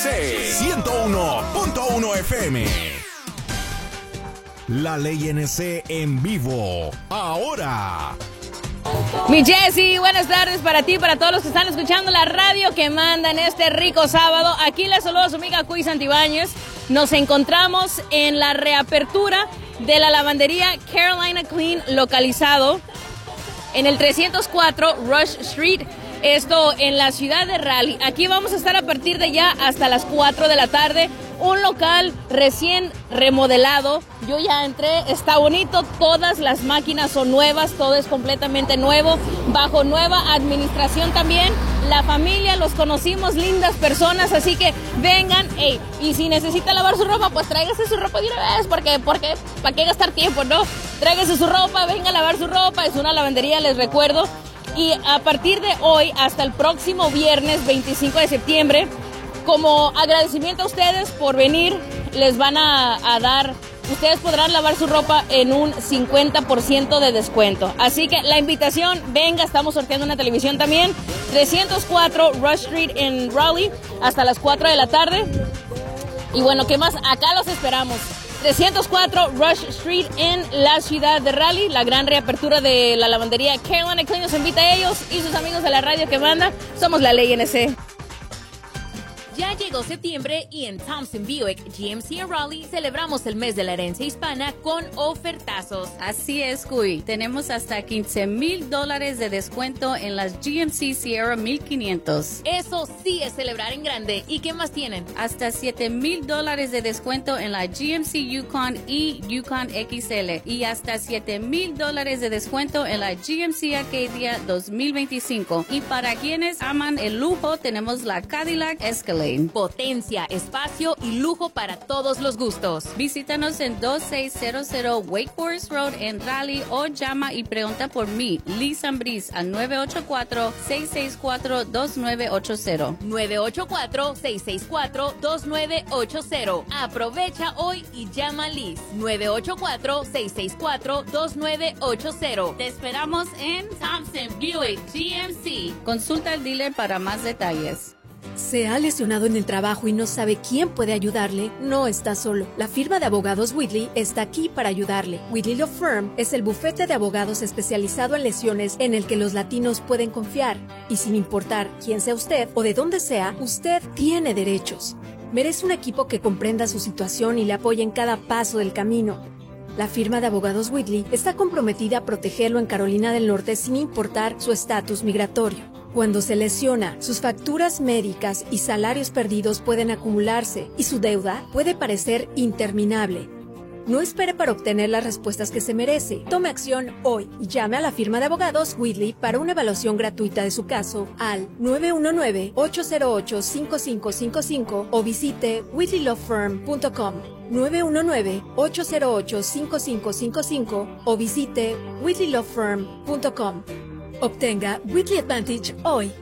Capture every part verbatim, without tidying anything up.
ciento uno punto uno F M. La Ley N C en vivo, ahora. Mi Jessy, buenas tardes para ti, para todos los que están escuchando la radio que manda en este rico sábado. Aquí les saluda su amiga Cuy Santibáñez. Nos encontramos en la reapertura de la lavandería Carolina Clean, localizado en el trescientos cuatro Rush Street. Esto en la ciudad de Raleigh. Aquí vamos a estar a partir de ya hasta las cuatro de la tarde. Un local recién remodelado. Yo ya entré, está bonito. Todas las máquinas son nuevas, todo es completamente nuevo. Bajo nueva administración también. La familia, los conocimos, lindas personas, así que vengan. Hey, y si necesita lavar su ropa, pues tráigase su ropa de una vez, porque, porque, ¿para qué gastar tiempo, no? Tráigase su ropa, venga a lavar su ropa. Es una lavandería, les recuerdo. Y a partir de hoy hasta el próximo viernes veinticinco de septiembre, como agradecimiento a ustedes por venir, les van a, a dar, ustedes podrán lavar su ropa en un cincuenta por ciento de descuento. Así que la invitación, venga, estamos sorteando una televisión también. trescientos cuatro Rush Street en Raleigh hasta las cuatro de la tarde. Y bueno, ¿qué más? Acá los esperamos. trescientos cuatro Rush Street en la ciudad de Raleigh, la gran reapertura de la lavandería Carolina Clean nos invita a ellos y sus amigos de la radio que manda. Somos la Ley N C. Ya llegó septiembre y en Thompson Buick G M C en Raleigh celebramos el mes de la herencia hispana con ofertazos. Así es, Cuy. Tenemos hasta quince mil dólares de descuento en las G M C Sierra mil quinientos. Eso sí es celebrar en grande. ¿Y qué más tienen? Hasta siete mil dólares de descuento en la G M C Yukon y Yukon X L. Y hasta siete mil dólares de descuento en la G M C Acadia dos mil veinticinco. Y para quienes aman el lujo, tenemos la Cadillac Escalade. Potencia, espacio y lujo para todos los gustos. Visítanos en veintiséis cero Wake Forest Road en Raleigh o llama y pregunta por mí, Liz Ambriz, al nueve ocho cuatro, seis seis cuatro, dos nueve ocho cero. nueve ocho cuatro, seis seis cuatro, dos nueve ocho cero. Aprovecha hoy y llama a Liz. nueve ocho cuatro, seis seis cuatro, dos nueve ocho cero. Te esperamos en Thompson Buick G M C. Consulta al dealer para más detalles. ¿Se ha lesionado en el trabajo y no sabe quién puede ayudarle? No está solo. La firma de abogados Whitley está aquí para ayudarle. Whitley Law Firm es el bufete de abogados especializado en lesiones en el que los latinos pueden confiar. Y sin importar quién sea usted o de dónde sea, usted tiene derechos. Merece un equipo que comprenda su situación y le apoye en cada paso del camino. La firma de abogados Whitley está comprometida a protegerlo en Carolina del Norte sin importar su estatus migratorio. Cuando se lesiona, sus facturas médicas y salarios perdidos pueden acumularse y su deuda puede parecer interminable. No espere para obtener las respuestas que se merece. Tome acción hoy y llame a la firma de abogados Whitley para una evaluación gratuita de su caso al nueve uno nueve, ocho cero ocho, cinco cinco cinco cinco o visite whitley law firm punto com. nueve uno nueve, ocho cero ocho, cinco cinco cinco cinco o visite whitley law firm punto com. Obtenga Whitley Advantage hoy.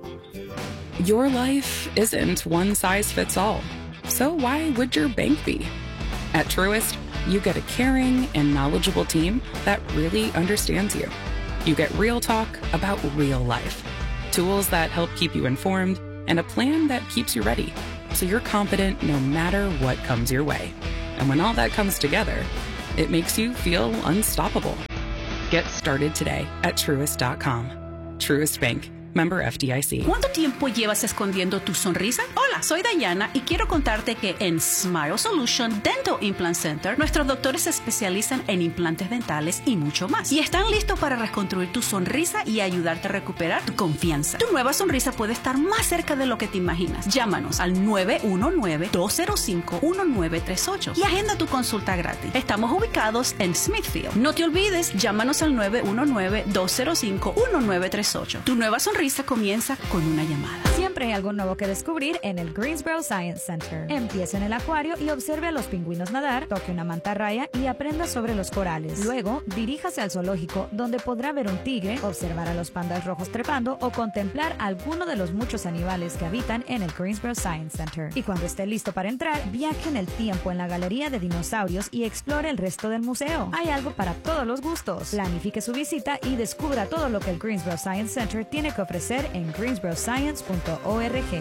Your life isn't one size fits all. So why would your bank be? At Truist, you get a caring and knowledgeable team that really understands you. You get real talk about real life, tools that help keep you informed, and a plan that keeps you ready, so you're confident no matter what comes your way. And when all that comes together, it makes you feel unstoppable. Get started today at Truist dot com. Truist Bank. Member F D I C. ¿Cuánto tiempo llevas escondiendo tu sonrisa? Hola, soy Dayana y quiero contarte que en Smile Solution Dental Implant Center nuestros doctores se especializan en implantes dentales y mucho más. Y están listos para reconstruir tu sonrisa y ayudarte a recuperar tu confianza. Tu nueva sonrisa puede estar más cerca de lo que te imaginas. Llámanos al nueve uno nueve, dos cero cinco, uno nueve tres ocho y agenda tu consulta gratis. Estamos ubicados en Smithfield. No te olvides, llámanos al nueve uno nueve, dos cero cinco, uno nueve tres ocho. Tu nueva sonrisa comienza con una llamada. Siempre hay algo nuevo que descubrir en el Greensboro Science Center. Empiece en el acuario y observe a los pingüinos nadar, toque una mantarraya y aprenda sobre los corales. Luego, diríjase al zoológico, donde podrá ver un tigre, observar a los pandas rojos trepando o contemplar alguno de los muchos animales que habitan en el Greensboro Science Center. Y cuando esté listo para entrar, viaje en el tiempo en la galería de dinosaurios y explore el resto del museo. Hay algo para todos los gustos. Planifique su visita y descubra todo lo que el Greensboro Science Center tiene que ofrecer en greensboro science punto org.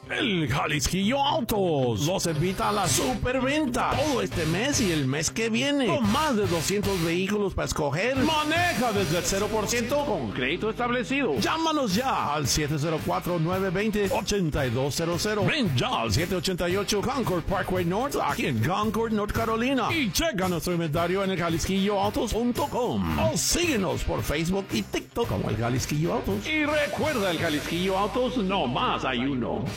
El Jalisquillo Autos los invita a la superventa todo este mes y el mes que viene. Con más de doscientos vehículos para escoger, maneja desde el cero por ciento con crédito establecido. Llámanos ya al siete cero cuatro, nueve dos cero, ocho dos cero cero. Ven ya al siete ochenta y ocho Concord Parkway North, aquí en Concord, North Carolina. Y checa nuestro inventario en el jalisquillo autos punto com. O síguenos por Facebook y TikTok como el Jalisquillo Autos. Y recuerda, el Jalisquillo Autos no más hay uno.